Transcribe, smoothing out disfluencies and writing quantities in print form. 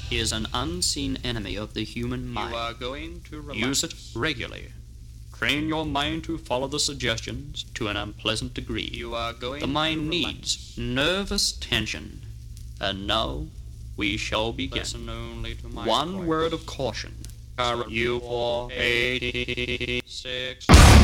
is an unseen enemy of the human mind. You are going to relax. Use it regularly. Train your mind to follow the suggestions to an unpleasant degree. You are going The mind to relax. needs nervous tension. And now we shall begin. Listen only to my One voice. word of caution. You for 86. 6